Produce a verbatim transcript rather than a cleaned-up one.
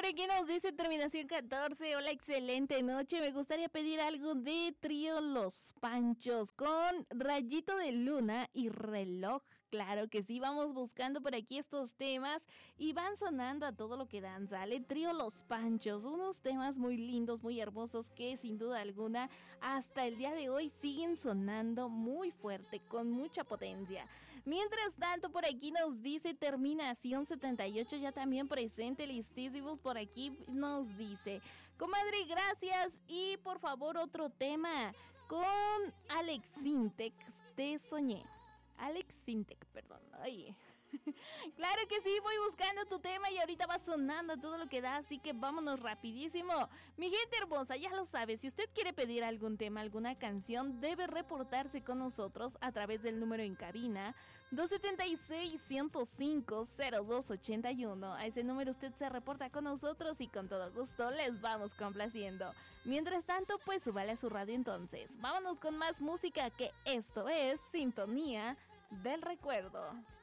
por aquí nos dice terminación catorce. Hola, excelente noche. Me gustaría pedir algo de Trío Los Panchos con Rayito de Luna y Reloj. Claro que sí, vamos buscando por aquí estos temas y van sonando a todo lo que dan. Sale Trío Los Panchos, unos temas muy lindos, muy hermosos que sin duda alguna hasta el día de hoy siguen sonando muy fuerte, con mucha potencia. Mientras tanto, por aquí nos dice terminación setenta y ocho, ya también presente, listísimos. Por aquí nos dice, comadre, gracias. Y por favor, otro tema con Alex Sintek, Te Soñé. Alex Sintek, perdón. Ay. Claro que sí, voy buscando tu tema y ahorita va sonando todo lo que da, así que vámonos rapidísimo. Mi gente hermosa, ya lo sabe, si usted quiere pedir algún tema, alguna canción, debe reportarse con nosotros a través del número en cabina dos siete seis, uno cero cinco, cero dos ocho uno. A ese número usted se reporta con nosotros y con todo gusto les vamos complaciendo. Mientras tanto, pues súbale a su radio entonces. Vámonos con más música, que esto es Sintonía del Recuerdo.